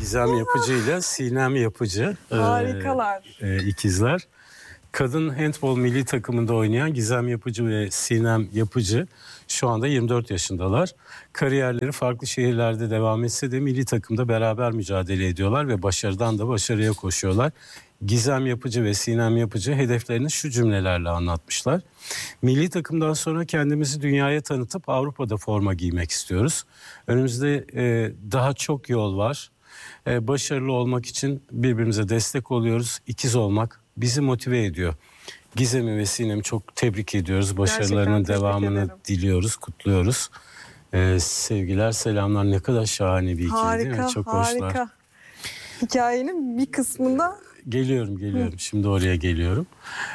Gizem Yapıcı ile Sinem Yapıcı. Harikalar. İkizler. Kadın handbol milli takımında oynayan Gizem Yapıcı ve Sinem Yapıcı şu anda 24 yaşındalar. Kariyerleri farklı şehirlerde devam etse de milli takımda beraber mücadele ediyorlar ve başarıdan da başarıya koşuyorlar. Gizem Yapıcı ve Sinem Yapıcı hedeflerini şu cümlelerle anlatmışlar. Milli takımdan sonra kendimizi dünyaya tanıtıp Avrupa'da forma giymek istiyoruz. Önümüzde daha çok yol var. Başarılı olmak için birbirimize destek oluyoruz. İkiz olmak bizi motive ediyor. Gizem'i ve Sinem'i çok tebrik ediyoruz. Başarılarının devamını diliyoruz, kutluyoruz. Sevgiler, selamlar. Ne kadar şahane bir ikili, değil mi? Çok hoşlar. Harika. Hikayenin bir kısmında... Geliyorum. Şimdi oraya geliyorum.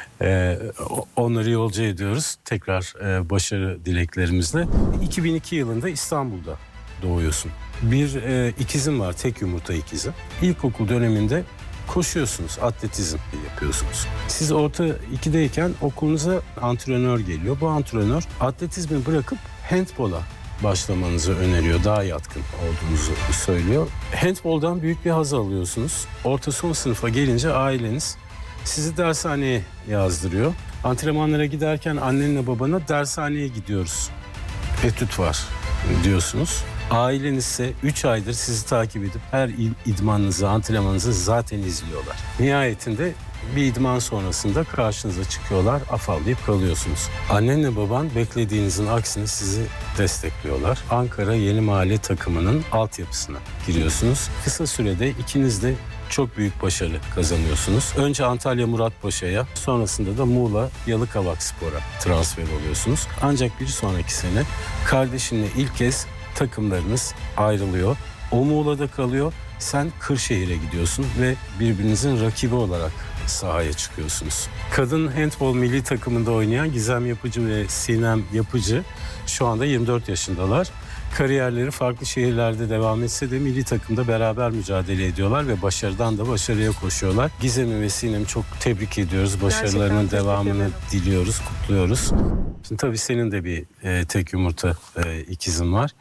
Onları yolcu ediyoruz. Tekrar başarı dileklerimizle. 2002 yılında İstanbul'da doğuyorsun. Bir ikizim var, tek yumurta ikizim. İlkokul döneminde koşuyorsunuz, atletizm yapıyorsunuz. Siz orta 2'deyken okulunuza antrenör geliyor. Bu antrenör atletizmi bırakıp handbola başlamanızı öneriyor. Daha yatkın olduğunuzu söylüyor. Handboldan büyük bir haz alıyorsunuz. Orta son sınıfa gelince aileniz sizi dershaneye yazdırıyor. Antrenmanlara giderken annenle babana dershaneye gidiyoruz, etüt var diyorsunuz. Aileniz ise 3 aydır sizi takip edip her idmanınızı, antrenmanınızı zaten izliyorlar. Nihayetinde bir idman sonrasında karşınıza çıkıyorlar, afallayıp kalıyorsunuz. Annenle baban beklediğinizin aksine sizi destekliyorlar. Ankara Yeni Mahalle takımının altyapısına giriyorsunuz. Kısa sürede ikiniz de çok büyük başarı kazanıyorsunuz. Önce Antalya Muratpaşa'ya, sonrasında da Muğla Yalıkavakspor'a transfer oluyorsunuz. Ancak bir sonraki sene kardeşinle ilk kez takımlarınız ayrılıyor. O Muğla'da kalıyor, sen Kırşehir'e gidiyorsun ve birbirinizin rakibi olarak sahaya çıkıyorsunuz. Kadın handbol milli takımında oynayan Gizem Yapıcı ve Sinem Yapıcı şu anda 24 yaşındalar. Kariyerleri farklı şehirlerde devam etse de milli takımda beraber mücadele ediyorlar ve başarıdan da başarıya koşuyorlar. Gizem'i ve Sinem'i çok tebrik ediyoruz. Başarılarının devamını diliyoruz, kutluyoruz. Şimdi tabii senin de bir tek yumurta ikizin var.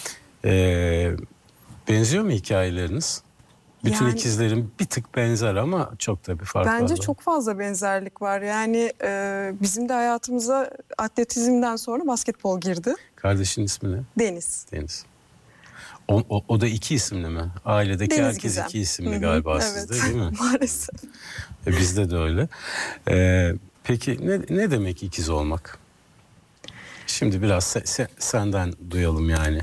Benziyor mu hikayeleriniz? Bütün ikizlerin bir tık benzer ama çok da bir fark var. Bence çok fazla benzerlik var. Yani bizim de hayatımıza atletizmden sonra basketbol girdi. Kardeşin ismi ne? Deniz. O da iki isimli mi? Ailedeki Deniz herkes Gizem. iki isimli galiba sizde, değil mi? Maalesef. Bizde de öyle. Peki ne demek ikiz olmak? Şimdi biraz senden duyalım yani.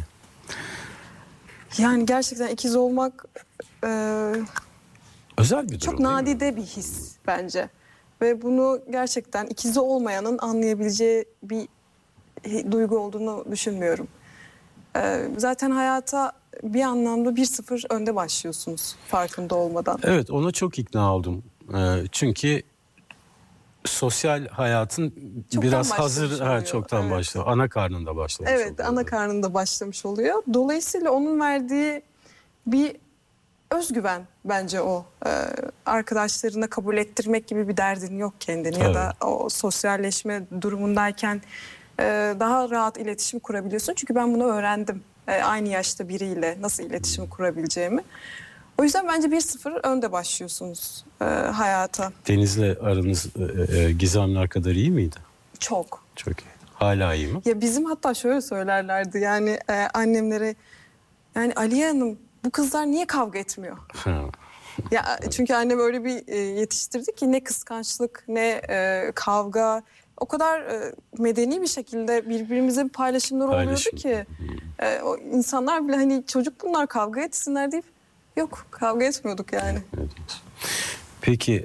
Yani gerçekten ikiz olmak özel bir durum, çok nadide bir his bence. Ve bunu gerçekten ikizi olmayanın anlayabileceği bir duygu olduğunu düşünmüyorum. Zaten hayata bir anlamda 1-0 önde başlıyorsunuz farkında olmadan. Evet, ona çok ikna oldum. Çünkü sosyal hayatın çoktan biraz hazır, çoktan başlıyor. Ana karnında başlamış oluyor. Evet, ana karnında başlamış oluyor. Dolayısıyla onun verdiği bir özgüven bence o. Arkadaşlarına kabul ettirmek gibi bir derdin yok kendini. Tabii. Ya da o sosyalleşme durumundayken daha rahat iletişim kurabiliyorsun. Çünkü ben bunu öğrendim. Aynı yaşta biriyle nasıl iletişim kurabileceğimi. O yüzden bence 1-0 önde başlıyorsunuz hayata. Deniz'le aranız Gizem'ler kadar iyi miydi? Çok. Çok iyi. Hala iyi mi? Ya bizim hatta şöyle söylerlerdi yani annemlere, yani Aliye Hanım bu kızlar niye kavga etmiyor? Ya çünkü annem öyle bir yetiştirdi ki ne kıskançlık ne kavga, o kadar medeni bir şekilde birbirimize paylaşımlar oluyordu ki o insanlar bile hani çocuk bunlar kavga etsinler deyip yok, kavga etmiyorduk yani. Evet. Peki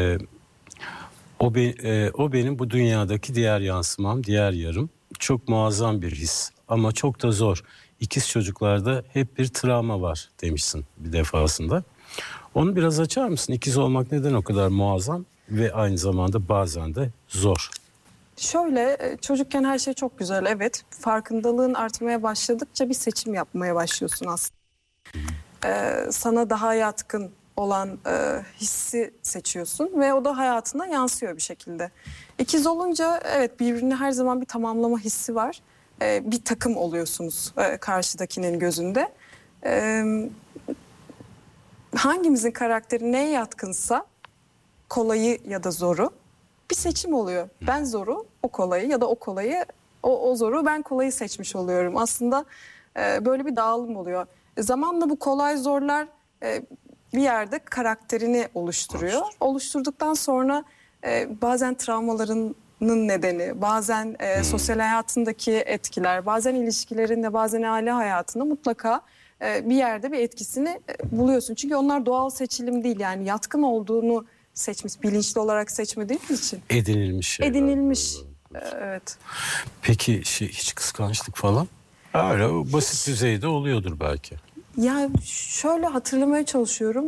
o benim bu dünyadaki diğer yansımam, diğer yarım. Çok muazzam bir his ama çok da zor. İkiz çocuklarda hep bir travma var demişsin bir defasında. Onu biraz açar mısın? İkiz olmak neden o kadar muazzam ve aynı zamanda bazen de zor? Şöyle, çocukken her şey çok güzel, evet. Farkındalığın artmaya başladıkça bir seçim yapmaya başlıyorsun aslında. Sana daha yatkın olan hissi seçiyorsun ve o da hayatına yansıyor bir şekilde. İkiz olunca evet, birbirini her zaman bir tamamlama hissi var. Bir takım oluyorsunuz karşıdakinin gözünde. hangimizin karakteri neye yatkınsa, kolayı ya da zoru, bir seçim oluyor. Ben zoru, o kolayı, ya da o kolayı, o zoru, ben kolayı seçmiş oluyorum. Aslında böyle bir dağılım oluyor. Zamanla bu kolay zorlar bir yerde karakterini oluşturuyor. Oluşturduktan sonra bazen travmalarının nedeni, bazen sosyal hayatındaki etkiler, bazen ilişkilerinde, bazen aile hayatında mutlaka bir yerde bir etkisini buluyorsun. Çünkü onlar doğal seçilim değil, yani yatkın olduğunu seçmiş, bilinçli olarak seçmediğimiz için. Edinilmiş şeyler. Edinilmiş. Evet. Peki hiç kıskançlık falan? Öyle basit düzeyde oluyordur belki. Ya şöyle hatırlamaya çalışıyorum.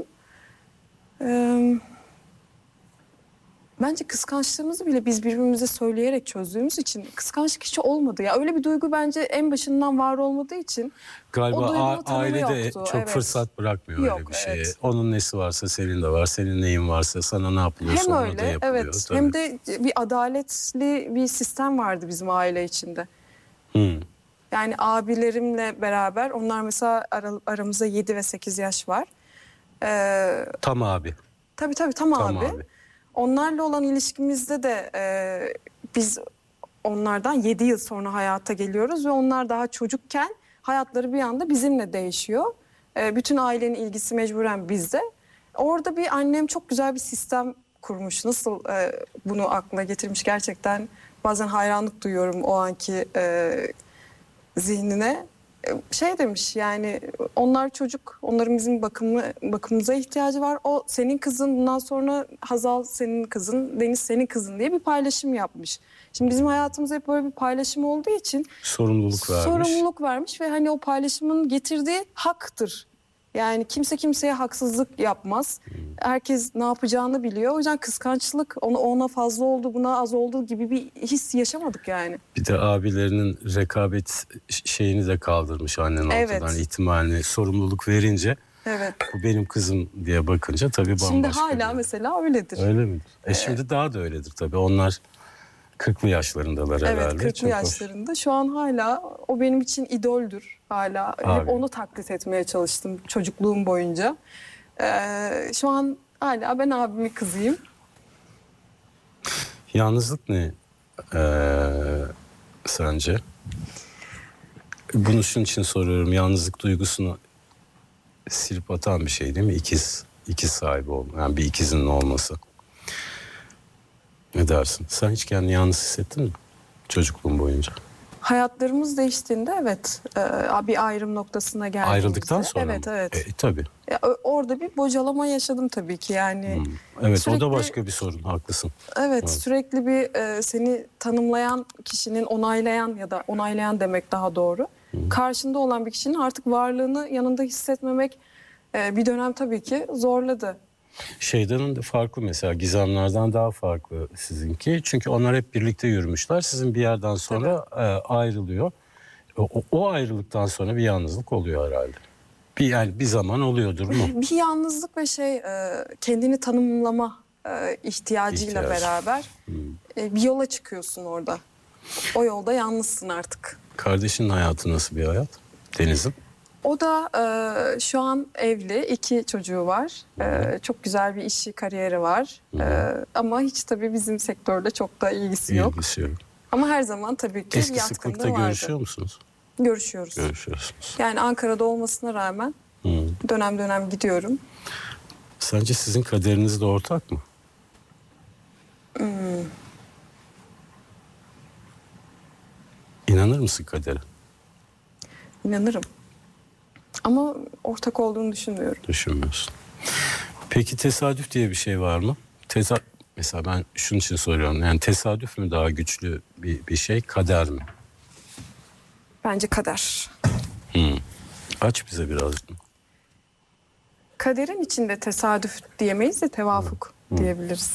Bence kıskançlığımızı bile biz birbirimize söyleyerek çözdüğümüz için kıskançlık hiç olmadı. Ya öyle bir duygu bence en başından var olmadığı için. Galiba ailede yoktu. çok Evet. fırsat bırakmıyor Yok, öyle bir şeye. evet. Onun nesi varsa senin de var, senin neyin varsa sana ne yapılıyorsa Hem ona da öyle, yapılıyor. evet. Tabii. Hem de bir adaletli bir sistem vardı bizim aile içinde. Yani abilerimle beraber, onlar mesela aramızda 7 ve 8 yaş var. Tam abi. Tabii tam abi. Onlarla olan ilişkimizde de biz onlardan 7 yıl sonra hayata geliyoruz ve onlar daha çocukken hayatları bir anda bizimle değişiyor. Bütün ailenin ilgisi mecburen bizde. Orada bir annem çok güzel bir sistem kurmuş. Nasıl bunu aklına getirmiş, gerçekten bazen hayranlık duyuyorum o anki zihnine. Şey demiş, yani onlar çocuk, onların bizim bakımımıza ihtiyacı var. O senin kızın, bundan sonra Hazal senin kızın, Deniz senin kızın diye bir paylaşım yapmış. Şimdi bizim hayatımızda hep böyle bir paylaşım olduğu için sorumluluk vermiş ve hani o paylaşımın getirdiği haktır. Yani kimse kimseye haksızlık yapmaz. Herkes ne yapacağını biliyor. O yüzden kıskançlık, ona fazla oldu, buna az oldu gibi bir his yaşamadık yani. Bir de abilerinin rekabet şeyini de kaldırmış annen ortadan, ihtimalini, sorumluluk verince. Evet. Bu benim kızım diye bakınca tabii bambaşka. Şimdi hala mesela öyledir. Öyle midir? Şimdi daha da öyledir tabii. Onlar 40'lı yaşlarındalar herhalde. Evet, 40'lı yaşlarında. Şu an hala o benim için idoldür. Hala hep onu taklit etmeye çalıştım çocukluğum boyunca. Şu an hala ben abimin kızıyım. Yalnızlık ne sence? Bunu şunun için soruyorum. Yalnızlık duygusunu silip atan bir şey değil mi? İkiz sahibi olma. Yani bir ikizinin olması. Ne dersin? Sen hiç kendini yalnız hissettin mi çocukluğun boyunca? Hayatlarımız değiştiğinde evet, bir ayrım noktasına geldiğimizde. Ayrıldıktan sonra evet, mı? Evet. Tabii. Orada bir bocalama yaşadım tabii ki yani. Evet, sürekli, o da başka bir sorun, haklısın. Evet, sürekli bir seni tanımlayan kişinin, onaylayan ya da onaylayan demek daha doğru. Karşında olan bir kişinin artık varlığını yanında hissetmemek bir dönem tabii ki zorladı. Şeyden de farklı, mesela Gizemlerden daha farklı sizinki. Çünkü onlar hep birlikte yürümüşler. Sizin bir yerden sonra ayrılıyor. O ayrılıktan sonra bir yalnızlık oluyor herhalde. Bir zaman oluyordur mu? Bir yalnızlık ve kendini tanımlama ihtiyacıyla beraber bir yola çıkıyorsun orada. O yolda yalnızsın artık. Kardeşinin hayatı nasıl bir hayat? Deniz'in? O da şu an evli, 2 çocuğu var. Çok güzel bir işi, kariyeri var. Ama hiç tabii bizim sektörde çok da ilgisi yok. Ama her zaman tabii ki eski sıklıkta vardı. Görüşüyor musunuz? Görüşüyoruz. Görüşüyorsunuz. Yani Ankara'da olmasına rağmen dönem dönem gidiyorum. Sence sizin kaderiniz de ortak mı? İnanır mısın kadere? İnanırım. Ama ortak olduğunu düşünmüyorum. Düşünmüyorsun. Peki tesadüf diye bir şey var mı? Mesela ben şunun için soruyorum. Yani tesadüf mü daha güçlü bir şey, kader mi? Bence kader. Aç bize biraz. Kaderin içinde tesadüf diyemeyiz de tevafuk diyebiliriz.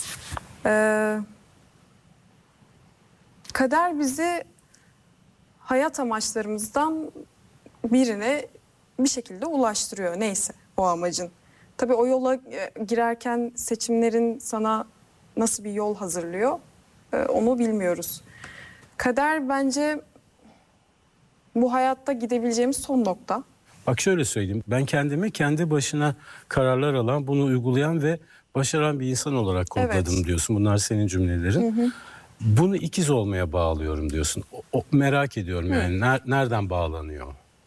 Kader bizi hayat amaçlarımızdan birine bir şekilde ulaştırıyor. Neyse o amacın. Tabii o yola girerken seçimlerin sana nasıl bir yol hazırlıyor onu bilmiyoruz. Kader bence bu hayatta gidebileceğimiz son nokta. Bak şöyle söyleyeyim. Ben kendimi kendi başına kararlar alan, bunu uygulayan ve başaran bir insan olarak kodladım Evet. diyorsun. Bunlar senin cümlelerin. Bunu ikiz olmaya bağlıyorum diyorsun. Merak ediyorum yani nereden bağlanıyor?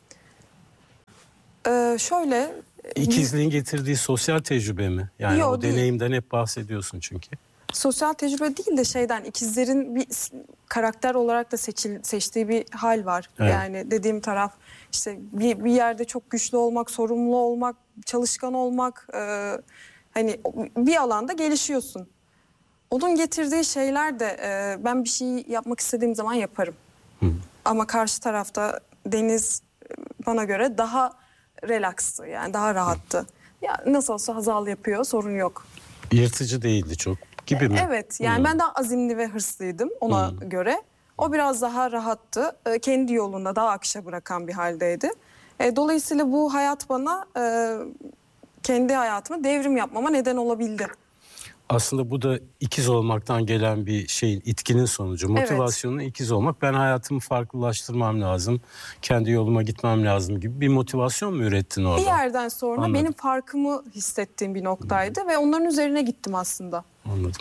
Şöyle... İkizliğin getirdiği sosyal tecrübe mi? Yani Yo, o değil. deneyimden hep bahsediyorsun çünkü. Sosyal tecrübe değil de şeyden, ikizlerin bir karakter olarak da seçtiği bir hal var. Evet. Yani dediğim taraf işte bir yerde çok güçlü olmak, sorumlu olmak, çalışkan olmak, hani bir alanda gelişiyorsun. Onun getirdiği şeyler de ben bir şey yapmak istediğim zaman yaparım. Ama karşı tarafta Deniz bana göre daha relaxtı, yani daha rahattı. Ya nasıl olsa Hazal yapıyor, sorun yok. Yırtıcı değildi çok gibi mi? Evet, yani ben daha azimli ve hırslıydım ona göre. O biraz daha rahattı. Kendi yolunda daha akışa bırakan bir haldeydi. Dolayısıyla bu hayat bana kendi hayatıma devrim yapmama neden olabildi. Aslında bu da ikiz olmaktan gelen bir şeyin, itkinin sonucu. Motivasyonun ikiz olmak. Ben hayatımı farklılaştırmam lazım. Kendi yoluma gitmem lazım gibi bir motivasyon mu ürettin orada? Bir yerden sonra Anladım. benim farkımı hissettiğim bir noktaydı ve onların üzerine gittim aslında. Anladım.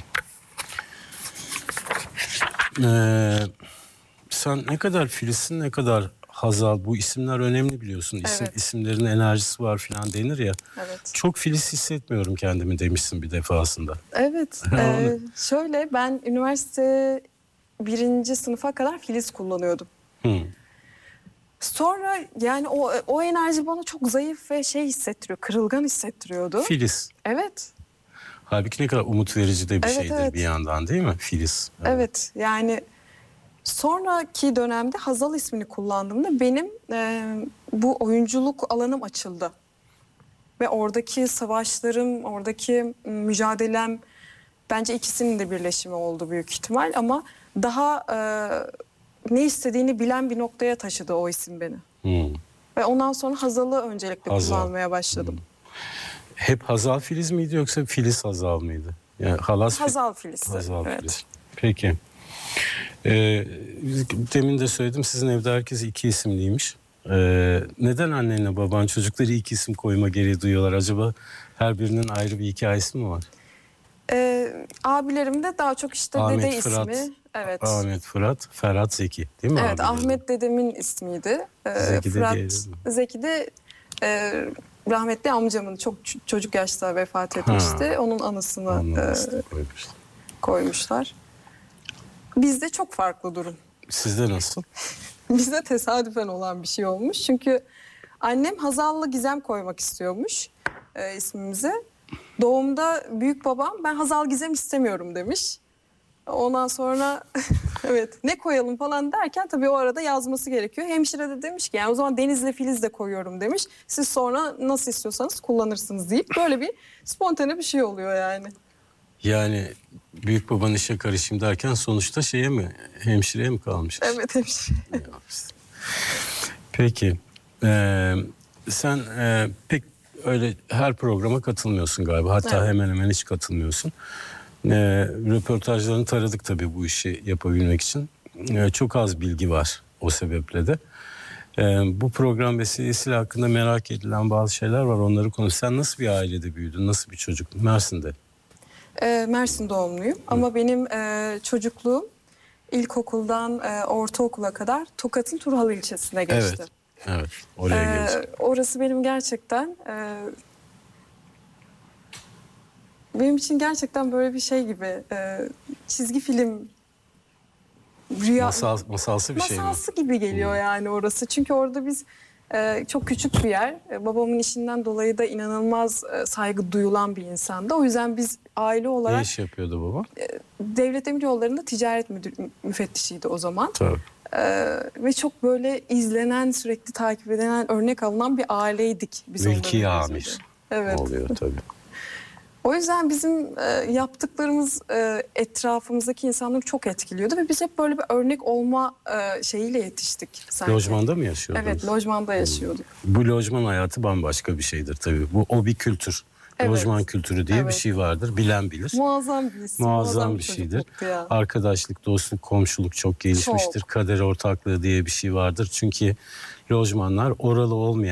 Sen ne kadar Filiz'sin, ne kadar Hazal, bu isimler önemli biliyorsun. Evet. İsimlerin enerjisi var falan denir ya. Evet. Çok Filiz hissetmiyorum kendimi demişsin bir defasında. Evet. Şöyle, ben üniversite 1. sınıfa kadar Filiz kullanıyordum. Sonra yani o enerji bana çok zayıf ve hissettiriyor, kırılgan hissettiriyordu. Filiz. Evet. Halbuki ne kadar umut verici de bir Evet, şeydir evet. bir yandan, değil mi Filiz? Evet, yani sonraki dönemde Hazal ismini kullandığımda benim bu oyunculuk alanım açıldı. Ve oradaki savaşlarım, oradaki mücadelem bence ikisinin de birleşimi oldu büyük ihtimal. Ama daha ne istediğini bilen bir noktaya taşıdı o isim beni. Ve ondan sonra Hazal'ı öncelikle Hazal. kullanmaya başladım. Hep Hazal Filiz miydi yoksa Filiz Hazal mıydı? Yani Hazal Filiz. Hazal Evet. Filiz. Peki. Demin de söyledim, sizin evde herkes 2 isimliymiş. Neden annenle baban çocukları 2 isim koyma gereği duyuyorlar? Acaba her birinin ayrı bir hikayesi mi var? Abilerim de daha çok işte Ahmet, dede Fırat, ismi. Evet. Ahmet, Fırat, Ferhat, Zeki, değil mi? Evet, abilerin? Ahmet dedemin ismiydi. Zeki de Fırat, diyelim mi? Zeki de rahmetli amcamın çok çocuk yaşta vefat etmişti. Onun anısını Anladım, koymuşlar. koymuşlar. Bizde çok farklı durum. Sizde nasıl? Bizde tesadüfen olan bir şey olmuş. Çünkü annem Hazal'la Gizem koymak istiyormuş ismimize. Doğumda büyük babam ben Hazal Gizem istemiyorum demiş. Ondan sonra evet ne koyalım falan derken tabii o arada yazması gerekiyor. Hemşire de demiş ki yani o zaman Deniz'le Filiz de koyuyorum demiş. Siz sonra nasıl istiyorsanız kullanırsınız deyip böyle bir spontane bir şey oluyor yani. Yani büyük baban işe karışayım derken sonuçta hemşireye mi kalmış? Evet hemşire. Peki. Sen pek öyle her programa katılmıyorsun galiba. Hatta Evet. hemen hemen hiç katılmıyorsun. Röportajlarını taradık tabii bu işi yapabilmek için. Çok az bilgi var o sebeple de. Bu program vesilesiyle hakkında merak edilen bazı şeyler var. Onları konuş. Sen nasıl bir ailede büyüdün? Nasıl bir çocuk? Mersin'de. Mersin doğumluyum ama benim çocukluğum ilkokuldan ortaokula kadar Tokat'ın Turhal ilçesine geçti. Evet. Evet. Oraya geleceğim. Orası benim gerçekten benim için gerçekten böyle bir şey gibi çizgi film rüya Masalsı bir şey mi? masalsı gibi geliyor yani orası. Çünkü orada biz çok küçük bir yer. Babamın işinden dolayı da inanılmaz saygı duyulan bir insandı. O yüzden biz aile Ne olarak iş yapıyordu baba? Devlet Demiryolları'nda ticaret müfettişiydi o zaman. Tabii. Ve çok böyle izlenen, sürekli takip edilen, örnek alınan bir aileydik biz. Mülki onların amir gözünde. Evet. oluyor tabii. O yüzden bizim yaptıklarımız etrafımızdaki insanları çok etkiliyordu ve biz hep böyle bir örnek olma şeyiyle yetiştik sanki. Lojmanda mı yaşıyordunuz? Evet, lojmanda yaşıyorduk. Bu lojman hayatı bambaşka bir şeydir tabii. O bir kültür. Evet. Lojman kültürü diye bir Evet. şey vardır. Bilen bilir. Muazzam bir isim, Muazzam bir şeydir. çocukluktu ya. Arkadaşlık, dostluk, komşuluk çok gelişmiştir. Çok. Kader ortaklığı diye bir şey vardır. Çünkü lojmanlar oralı olmayan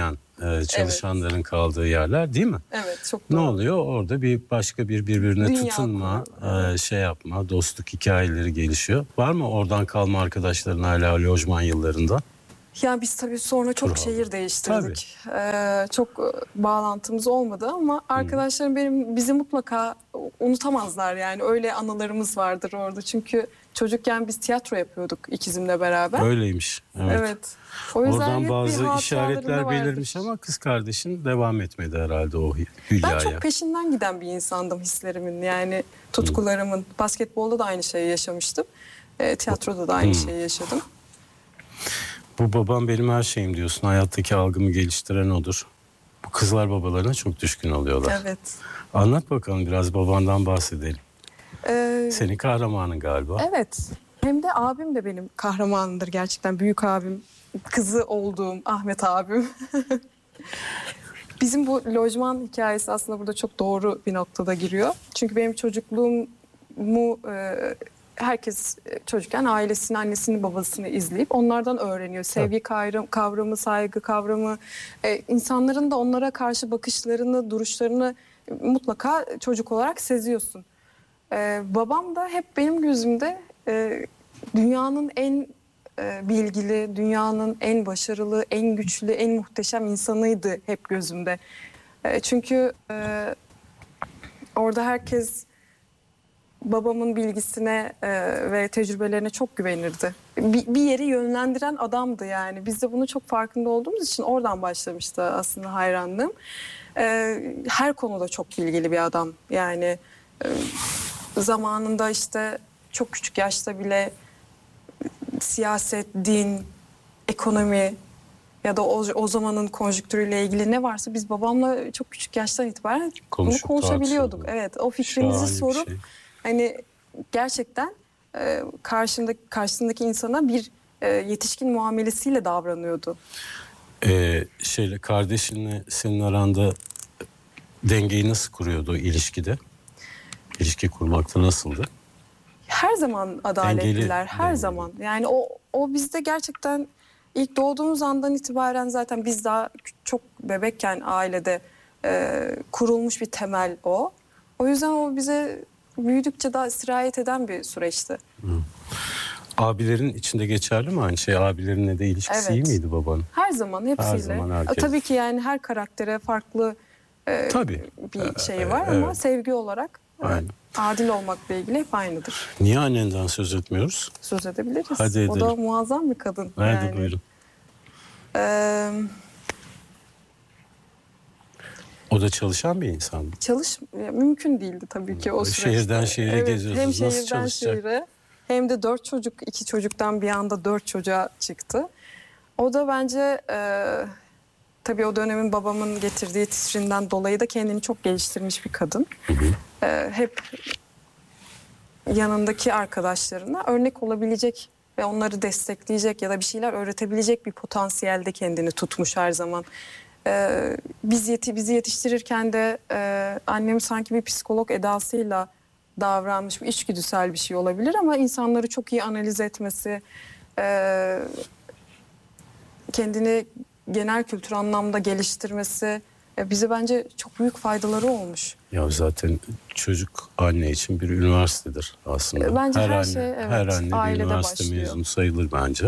çalışanların kaldığı yerler değil mi? Evet, çok Ne doğru. oluyor? Orada birbirine Dünya tutunma, kurulu. şey yapma, dostluk hikayeleri gelişiyor. Var mı oradan kalma arkadaşların hala lojman yıllarında? Ya biz tabii sonra çok Kurallar. şehir değiştirdik. Çok bağlantımız olmadı ama arkadaşlarım bizi mutlaka unutamazlar yani. Öyle anılarımız vardır orada. Çünkü çocukken biz tiyatro yapıyorduk ikizimle beraber. Öyleymiş. Evet. Evet. O yüzden Oradan hep bir bazı hatıralarım işaretler da vardır. belirmiş ama kız kardeşin devam etmedi herhalde o Ben Hülya'ya. çok peşinden giden bir insandım hislerimin yani tutkularımın. Basketbolda da aynı şeyi yaşamıştım. Tiyatroda da aynı şeyi yaşadım. Bu babam benim her şeyim diyorsun. Hayattaki algımı geliştiren odur. Bu kızlar babalarına çok düşkün oluyorlar. Evet. Anlat bakalım, biraz babandan bahsedelim. Ee, Senin kahramanın galiba. Evet. Hem de abim de benim kahramanımdır gerçekten. Büyük abim, kızı olduğum Ahmet abim. Bizim bu lojman hikayesi aslında burada çok doğru bir noktada giriyor. Çünkü benim çocukluğumu herkes çocukken ailesini, annesini, babasını izleyip onlardan öğreniyor. Sevgi kavramı, saygı kavramı, insanların da onlara karşı bakışlarını, duruşlarını mutlaka çocuk olarak seziyorsun. Babam da hep benim gözümde dünyanın en bilgili, dünyanın en başarılı, en güçlü, en muhteşem insanıydı hep gözümde. Çünkü orada herkes babamın bilgisine ve tecrübelerine çok güvenirdi. Bir yeri yönlendiren adamdı yani. Biz de bunu çok farkında olduğumuz için oradan başlamıştı aslında hayranlığım. Her konuda çok bilgili bir adam. Yani zamanında işte çok küçük yaşta bile siyaset, din, ekonomi ya da o zamanın konjüktürüyle ilgili ne varsa biz babamla çok küçük yaştan itibaren bunu konuşabiliyorduk. tartışıyorduk. Evet, o fikrimizi Şahane bir sorup şey. hani gerçekten karşısındaki insana bir yetişkin muamelesiyle davranıyordu. Kardeşinle senin aranda dengeyi nasıl kuruyordu ilişkide? İlişki kurmakta nasıldı? Her zaman adaletliler, her dengeli. zaman. Yani o bizde gerçekten ilk doğduğumuz andan itibaren zaten biz daha çok bebekken ailede kurulmuş bir temel o. O yüzden o bize büyüdükçe daha sirayet eden bir süreçti. Abilerin içinde geçerli mi aynı şey? Abilerinle de ilişkisi iyi Evet. miydi babanın? Her zaman hepsiyle. Her zaman herkes. Tabii ki yani her karaktere farklı Tabii. bir şey var Evet. ama sevgi olarak Aynen. adil olmakla ilgili hep aynıdır. Niye annenden söz etmiyoruz? Söz edebiliriz. Hadi O da edelim. muazzam bir kadın. Hadi yani. buyurun. Ee, O da çalışan bir insan mı? mümkün değildi tabii ki o süreçte. Şehirden şehire geziyorsunuz. Hem Nasıl şehirden çalışacak? şehire hem de 4 çocuk, 2 çocuktan bir anda 4 çocuğa çıktı. O da bence tabii o dönemin babamın getirdiği titrinden dolayı da kendini çok geliştirmiş bir kadın. Hep yanındaki arkadaşlarına örnek olabilecek ve onları destekleyecek ya da bir şeyler öğretebilecek bir potansiyelde kendini tutmuş her zaman. Bizi yetiştirirken de annem sanki bir psikolog edasıyla davranmış, bir içgüdüsel bir şey olabilir ama insanları çok iyi analiz etmesi, kendini genel kültür anlamda geliştirmesi bize bence çok büyük faydaları olmuş. Ya zaten çocuk anne için bir üniversitedir aslında. Bence her anne, şey, evet, her anne bir ailede üniversite başlıyor. mezunu sayılır bence.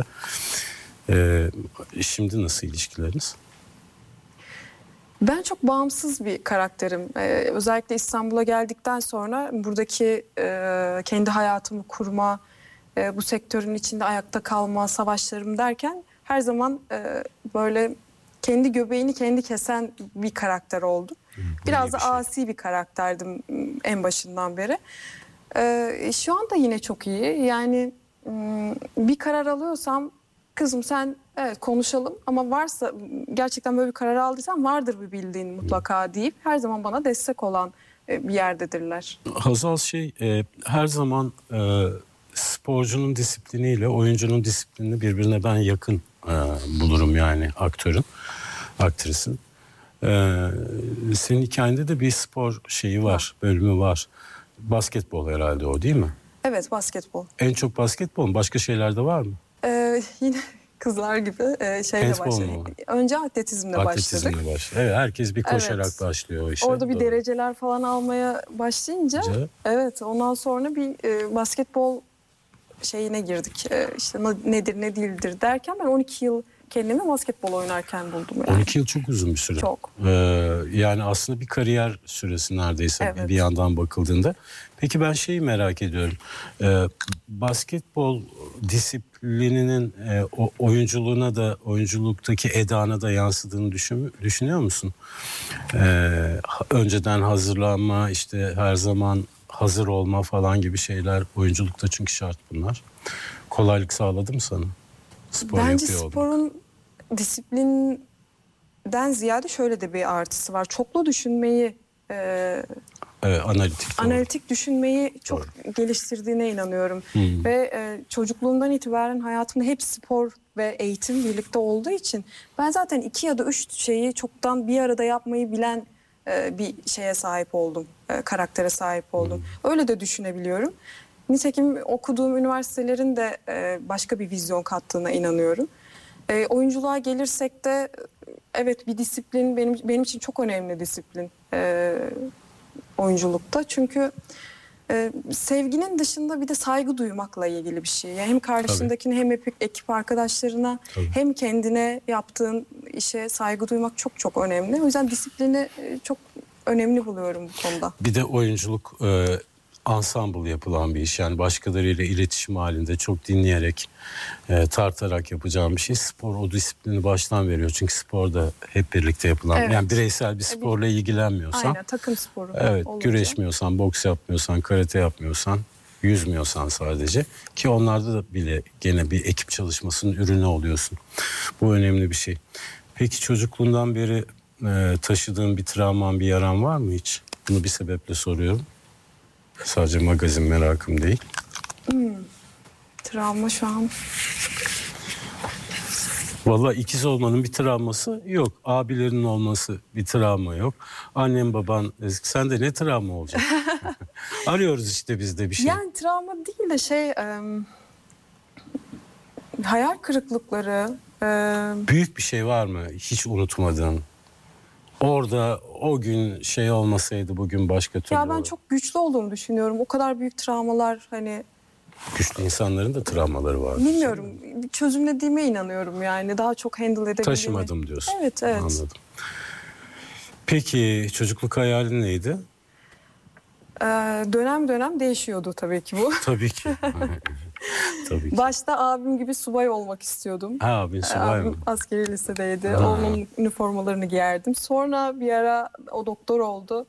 Şimdi nasıl ilişkileriniz? Ben çok bağımsız bir karakterim. Özellikle İstanbul'a geldikten sonra buradaki kendi hayatımı kurma, bu sektörün içinde ayakta kalma, savaşlarım derken her zaman böyle kendi göbeğini kendi kesen bir karakter oldum. Biraz da asi bir karakterdim en başından beri. Şu anda yine çok iyi. Yani bir karar alıyorsam kızım sen evet konuşalım ama varsa gerçekten böyle bir karar aldıysan vardır bir bildiğin mutlaka deyip her zaman bana destek olan bir yerdedirler. Hazal her zaman sporcunun disipliniyle oyuncunun disiplinini birbirine ben yakın bulurum yani aktrisin. Senin hikayende de bir spor şeyi var, bölümü var. Basketbol herhalde o değil mi? Evet, basketbol. En çok basketbol mu? Başka şeyler de var mı? Yine kızlar gibi şeyle Handball başladık. mu? Önce atletizmle başladık. Atletizmle başlıyor. Evet, herkes bir koşarak Evet. başlıyor o işe. Orada bir Doğru. dereceler falan almaya başlayınca evet, ondan sonra bir basketbol şeyine girdik. İşte nedir ne değildir derken ben 12 yıl kendimi basketbol oynarken buldum yani. 12 yıl çok uzun bir süre. Çok. Yani aslında bir kariyer süresi neredeyse Evet. bir yandan bakıldığında. Peki ben şeyi merak ediyorum. Basketbol disiplininin o oyunculuğuna da, oyunculuktaki edana da yansıdığını düşünüyor musun? Önceden hazırlanma, işte her zaman hazır olma falan gibi şeyler oyunculukta çünkü şart bunlar. Kolaylık sağladı mı sana? Spor Bence yapıyor olmak. sporun disiplinden ziyade şöyle de bir artısı var. Çoklu düşünmeyi, Evet, analitik. Doğru. analitik düşünmeyi çok geliştirdiğine inanıyorum. Ve çocukluğumdan itibaren hayatımda hep spor ve eğitim birlikte olduğu için ben zaten 2 ya da 3 şeyi çoktan bir arada yapmayı bilen bir şeye sahip oldum. Karaktere sahip oldum. Öyle de düşünebiliyorum. Nitekim okuduğum üniversitelerin de başka bir vizyon kattığına inanıyorum. Oyunculuğa gelirsek de evet, bir disiplin benim için çok önemli disiplin oyunculukta. Çünkü sevginin dışında bir de saygı duymakla ilgili bir şey. Yani hem karşındakine hem ekip arkadaşlarına hem kendine yaptığın işe saygı duymak çok çok önemli. O yüzden disiplini çok önemli buluyorum bu konuda. Bir de oyunculuk ensemble yapılan bir iş. Yani başkalarıyla iletişim halinde çok dinleyerek, tartarak yapacağım bir şey. Spor o disiplini baştan veriyor. Çünkü spor da hep birlikte yapılan. Evet. Yani bireysel bir sporla ilgilenmiyorsan. Aynen, takım sporu. Evet, olunca. güreşmiyorsan, boks yapmıyorsan, karate yapmıyorsan, yüzmüyorsan sadece, ki onlarda da bile gene bir ekip çalışmasının ürünü oluyorsun. Bu önemli bir şey. Peki çocukluğundan beri taşıdığın bir travman, bir yaran var mı hiç? Bunu bir sebeple soruyorum. Sadece magazin merakım değil. Travma şu an. Vallahi ikiz olmanın bir travması yok. Abilerinin olması bir travma yok. Annem baban, sende ne travma olacak? Arıyoruz işte biz de bir şey. Yani travma değil de hayal kırıklıkları. Büyük bir şey var mı hiç unutmadığın? Orada o gün şey olmasaydı bugün başka türlü Ya ben olur. çok güçlü olduğumu düşünüyorum. O kadar büyük travmalar Güçlü insanların da travmaları var. bilmiyorum. Çözümlediğime inanıyorum yani. Daha çok handle edebildiğimi. Taşımadım diyorsun. Evet. Anladım. Peki çocukluk hayalin neydi? Dönem dönem değişiyordu tabii ki bu. Tabii ki. Tabii ki. Başta abim gibi subay olmak istiyordum. Ha, abin subay mı? Abim askeri lisedeydi. Ha. Onun üniformalarını giyerdim. Sonra bir ara o doktor oldu.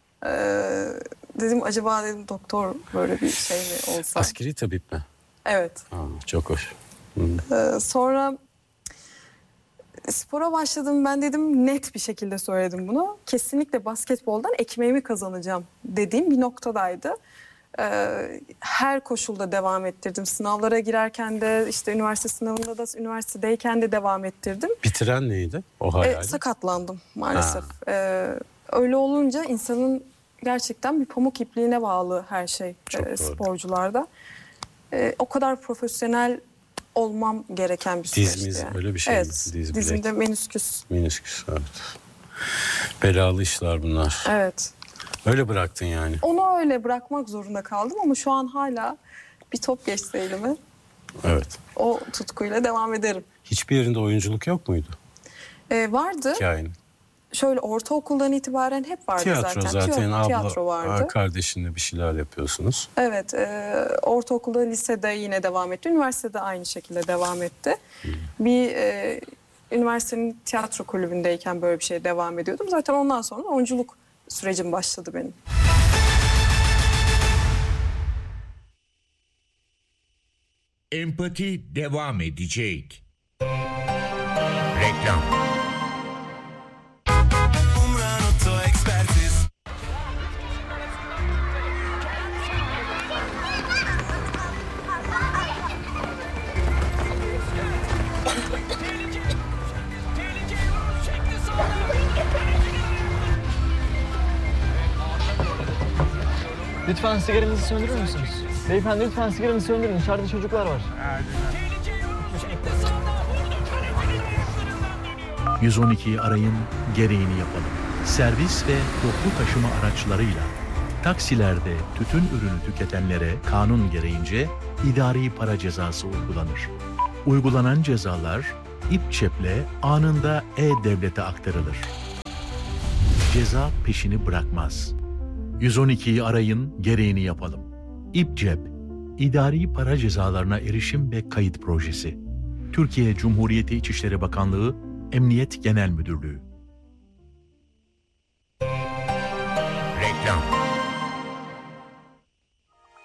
Dedim acaba doktor böyle bir şey mi olsa? Askeri tabip mi? Evet. Ha, çok hoş. Sonra spora başladım. Ben dedim, net bir şekilde söyledim bunu. Kesinlikle basketboldan ekmeğimi kazanacağım dediğim bir noktadaydı. Her koşulda devam ettirdim. Sınavlara girerken de, işte üniversite sınavında da, üniversitedeyken de devam ettirdim. Bitiren neydi o hayali? Sakatlandım maalesef. Öyle olunca insanın gerçekten bir pamuk ipliğine bağlı her şey sporcularda. O kadar profesyonel olmam gereken bir süreçti. Dizimiz yani. öyle bir şey Evet, mi? Diz bilek. dizimde menisküs. Menisküs, evet. Belalı işler bunlar. Evet. Öyle bıraktın yani. Onu öyle bırakmak zorunda kaldım ama şu an hala bir top geçse elime Evet. o tutkuyla devam ederim. Hiçbir yerinde oyunculuk yok muydu Vardı. hikayenin? Şöyle ortaokuldan itibaren hep vardı Tiyatro zaten Tiyatro vardı. abla kardeşinle bir şeyler yapıyorsunuz. Evet, ortaokulda, lisede yine devam etti. Üniversitede aynı şekilde devam etti. Bir üniversitenin tiyatro kulübündeyken böyle bir şeye devam ediyordum. Zaten ondan sonra oyunculuk sürecim başladı benim. Empati devam edecek. Reklam. Lütfen sigaranızı söndürür müsünüz? Beyefendi lütfen sigaranızı söndürün. İçeride çocuklar var. 112'yi arayın, gereğini yapalım. Servis ve toplu taşıma araçlarıyla taksilerde tütün ürünü tüketenlere kanun gereğince idari para cezası uygulanır. Uygulanan cezalar İPÇEP'le anında E-Devlet'e aktarılır. Ceza peşini bırakmaz. 112'yi arayın, gereğini yapalım. İPCEP, İdari Para Cezalarına Erişim ve Kayıt Projesi. Türkiye Cumhuriyeti İçişleri Bakanlığı, Emniyet Genel Müdürlüğü. Reklam.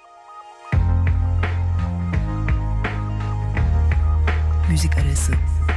Müzik arası.